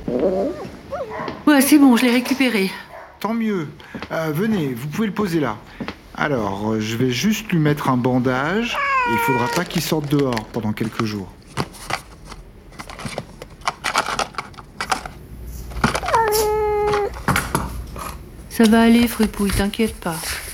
Ouais, c'est bon, je l'ai récupéré. Tant mieux. Venez, vous pouvez le poser là. Alors, je vais juste lui mettre un bandage et il faudra pas qu'il sorte dehors pendant quelques jours. Ça va aller, Fripouille, t'inquiète pas.